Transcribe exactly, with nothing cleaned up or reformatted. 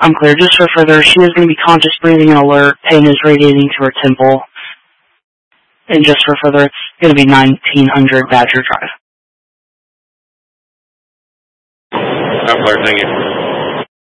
I'm clear. Just for further, she is going to be conscious, breathing, and alert. Pain is radiating to her temple. And just for further, it's going to be nineteen hundred Badger Drive. I'm clear, thank you.